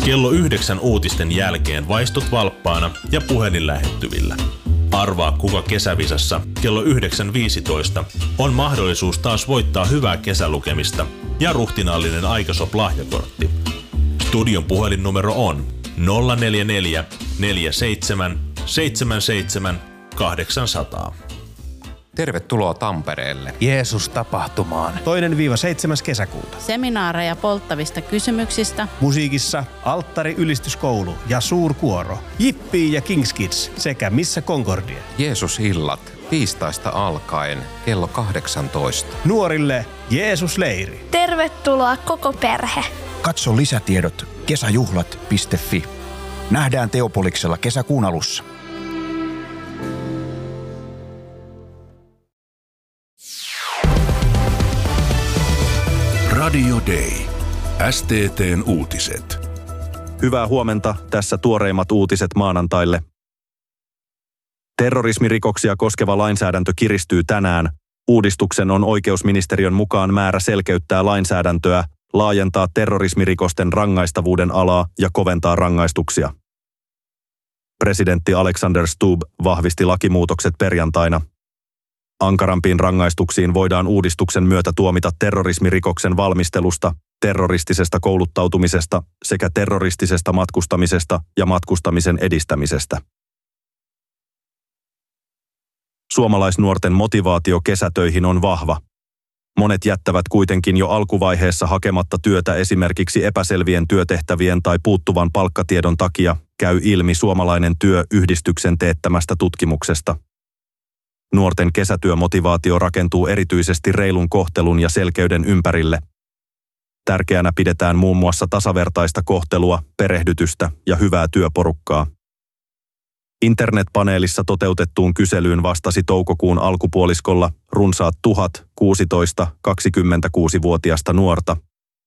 Kello 9 uutisten jälkeen vaistut valppaana ja puhelin lähettyvillä. Arvaa kuka kesävisassa kello 9.15 on mahdollisuus taas voittaa hyvää kesälukemista ja ruhtinaallinen Aikasop-lahjakortti. Studion puhelinnumero on 044 47 77 800. Tervetuloa Tampereelle. Jeesus-tapahtumaan. 2-7. kesäkuuta. Seminaareja polttavista kysymyksistä. Musiikissa Alttari-ylistyskoulu ja suurkuoro. Jippii ja Kings Kids sekä Missä Concordia. Jeesus-illat tiistaista alkaen kello 18. Nuorille Jeesus-leiri. Tervetuloa koko perhe. Katso lisätiedot kesäjuhlat.fi. Nähdään Teopoliksella kesäkuun alussa. Radio Day. STT:n uutiset. Hyvää huomenta, tässä tuoreimmat uutiset maanantaille. Terrorismirikoksia koskeva lainsäädäntö kiristyy tänään. Uudistuksen on oikeusministeriön mukaan määrä selkeyttää lainsäädäntöä, laajentaa terrorismirikosten rangaistavuuden alaa ja koventaa rangaistuksia. Presidentti Alexander Stubb vahvisti lakimuutokset perjantaina. Ankarampiin rangaistuksiin voidaan uudistuksen myötä tuomita terrorismirikoksen valmistelusta, terroristisesta kouluttautumisesta sekä terroristisesta matkustamisesta ja matkustamisen edistämisestä. Suomalaisnuorten motivaatio kesätöihin on vahva. Monet jättävät kuitenkin jo alkuvaiheessa hakematta työtä esimerkiksi epäselvien työtehtävien tai puuttuvan palkkatiedon takia, käy ilmi Suomalainen työyhdistyksen teettämästä tutkimuksesta. Nuorten kesätyömotivaatio rakentuu erityisesti reilun kohtelun ja selkeyden ympärille. Tärkeänä pidetään muun muassa tasavertaista kohtelua, perehdytystä ja hyvää työporukkaa. Internetpaneelissa toteutettuun kyselyyn vastasi toukokuun alkupuoliskolla runsaat 16–26-vuotiasta nuorta.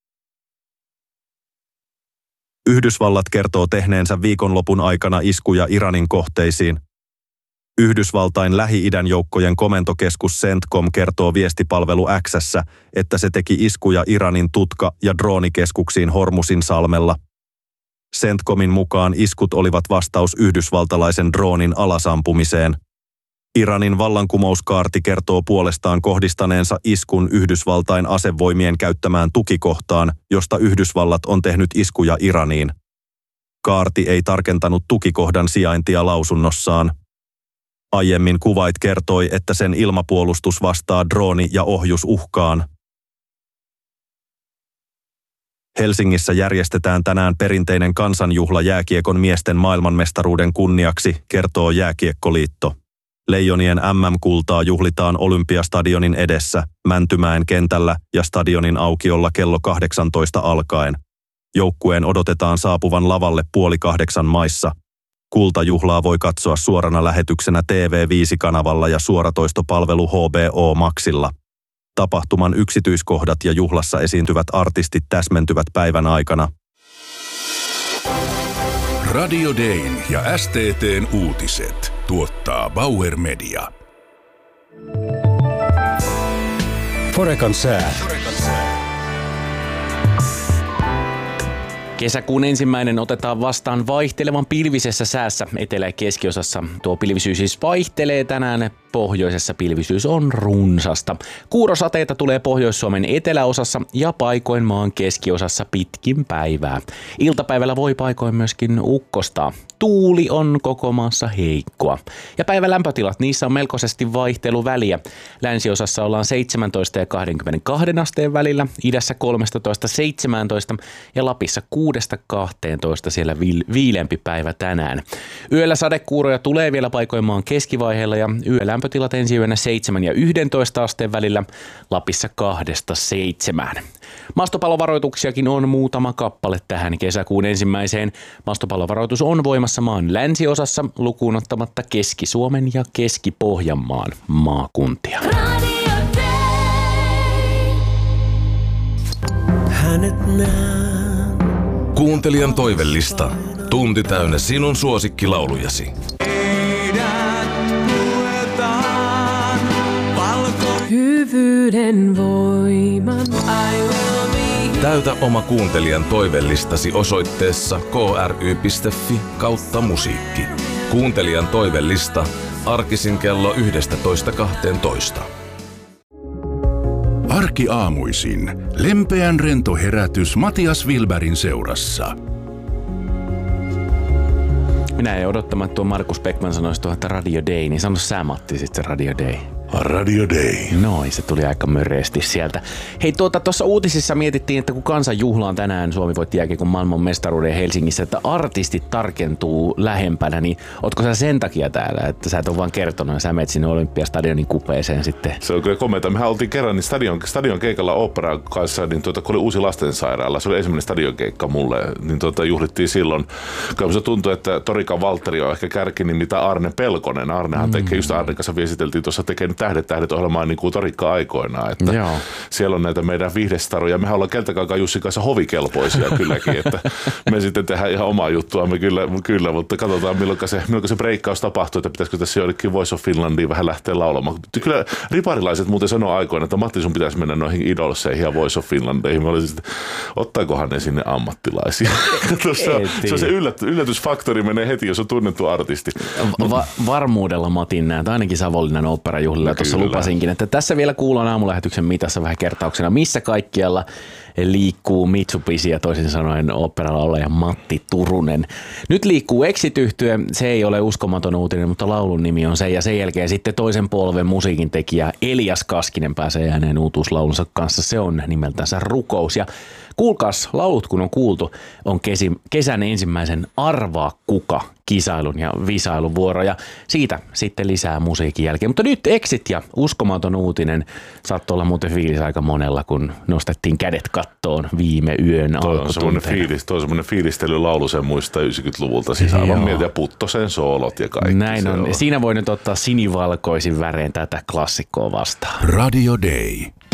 Yhdysvallat kertoo tehneensä viikonlopun aikana iskuja Iranin kohteisiin. Yhdysvaltain Lähi-idän joukkojen komentokeskus CENTCOM kertoo viestipalvelu X:ssä, että se teki iskuja Iranin tutka- ja droonikeskuksiin Hormusin salmella. CENTCOMin mukaan iskut olivat vastaus yhdysvaltalaisen droonin alasampumiseen. Iranin vallankumouskaarti kertoo puolestaan kohdistaneensa iskun Yhdysvaltain asevoimien käyttämään tukikohtaan, josta Yhdysvallat on tehnyt iskuja Iraniin. Kaarti ei tarkentanut tukikohdan sijaintia lausunnossaan. Aiemmin Kuwait kertoi, että sen ilmapuolustus vastaa drooni- ja ohjusuhkaan. Helsingissä järjestetään tänään perinteinen kansanjuhla jääkiekon miesten maailmanmestaruuden kunniaksi, kertoo Jääkiekkoliitto. Leijonien MM-kultaa juhlitaan Olympiastadionin edessä, Mäntymäen kentällä ja stadionin aukiolla kello 18 alkaen. Joukkueen odotetaan saapuvan lavalle 7:30 maissa. Kultajuhlaa voi katsoa suorana lähetyksenä TV5-kanavalla ja suoratoistopalvelu HBO Maxilla. Tapahtuman yksityiskohdat ja juhlassa esiintyvät artistit täsmentyvät päivän aikana. Radio Dayn ja STT:n uutiset tuottaa Bauer Media. Forecan sää. Kesäkuun 1. otetaan vastaan vaihtelevan pilvisessä säässä etelä- ja keskiosassa. Tuo pilvisyys siis vaihtelee tänään. Pohjoisessa pilvisyys on runsasta. Kuurosateita tulee Pohjois-Suomen eteläosassa ja paikoin maan keskiosassa pitkin päivää. Iltapäivällä voi paikoin myöskin ukkostaa. Tuuli on koko maassa heikkoa. Ja päivän lämpötilat, niissä on melkoisesti vaihteluväliä. Länsiosassa ollaan 17 ja 22 asteen välillä, idässä 13–17 ja Lapissa 6–12 siellä viileämpi päivä tänään. Yöllä sadekuuroja tulee vielä paikoin maan keskivaiheella ja yölämpötilat ensi yönä 7 ja 11 asteen välillä, Lapissa 2–7. Maastopallovaroituksiakin on muutama kappale tähän kesäkuun 1. Maastopallovaroitus on voimassa maan länsiosassa lukuun ottamatta Keski-Suomen ja Keski-Pohjanmaan maakuntia. Kuuntelijan toivellista. Tunti täynnä sinun suosikkilaulujasi. Hyvyyden voiman I will be Täytä oma kuuntelijan toivellistasi osoitteessa kry.fi/musiikki. Kuuntelijan toivellista arkisin kello 11.12. Arkiaamuisin. Lempeän rento herätys Matias Wilbergin seurassa. Minä ei odottamaan, tuo Markus Beckman sanoisi tuohon Radio Day, niin sano sä Matti sitten se Radio Day. Radio Day. Noin, se tuli aika möreesti sieltä. Hei, tuossa uutisissa mietittiin, että kun kansanjuhlaan tänään Suomi voitti jääkiekon maailman mestaruuden Helsingissä, että artistit tarkentuu lähempänä, niin ootko sä sen takia täällä, että sä et ole vaan kertonut ja sä menet sinne Olympiastadionin kupeeseen sitten? Se on kyllä komeata. Mehän oltiin kerran niin stadion keikalla Oopperan kanssa, niin kun oli uusi lastensairaala, se oli ensimmäinen stadionkeikka mulle, niin juhlittiin silloin. Kyllä se tuntui, että Torikan Valtteri on ehkä kärkinimi mitä Arne Pelkonen. Arnehan tekee, just Arnen kanssa viesiteltiin tuossa tekee Tähdet ohjelmaan niin kuin Torikka-aikoinaan, että joo. Siellä on näitä meidän viihdestaruja. Mehän ollaan Keltakaakaan Jussin kanssa hovikelpoisia kylläkin, että me sitten tehdään ihan omaa juttuamme kyllä, mutta katsotaan milloin se breikkaus tapahtuu, että pitäisikö tässä joillekin Voice of Finlandiin vähän lähteä laulamaan. Kyllä riparilaiset muuten sanoo aikoina, että Matti sun pitäisi mennä noihin idolseihin ja Voice of Finlandeihin. Mä olisin, että ottaakohan ne sinne ammattilaisia. Se on se yllätysfaktori menee heti, jos on tunnettu artisti. Varmuudella Matin näet, ainakin Savonlinnan oopperajuhlilla tuossa lupasinkin, että tässä vielä kuullaan aamulähetyksen mitassa vähän kertauksena, missä kaikkialla liikkuu Mitsubishi ja toisin sanoen oopperalla oleja Matti Turunen. Nyt liikkuu Exit-yhtye, se ei ole uskomaton uutinen, mutta laulun nimi on se ja sen jälkeen sitten toisen polven musiikin tekijä Elias Kaskinen pääsee ääneen uutuuslaulunsa kanssa, se on nimeltänsä Rukous ja kuulkaas, laulut kun on kuultu, on kesän ensimmäisen Arvaa kuka -kisailun ja visailun vuoro ja siitä sitten lisää musiikin jälkeen. Mutta nyt Exit ja uskomaton uutinen saattoi olla muuten fiilis aika monella, kun nostettiin kädet kattoon viime yön alkutunteina. Tuo on semmoinen fiilistelylaulu, sen muistaa 90-luvulta siis aivan mieltä ja Puttosen soolot ja kaikki. Näin on. Siinä voi nyt ottaa sinivalkoisin värein tätä klassikkoa vastaan. Radio Day.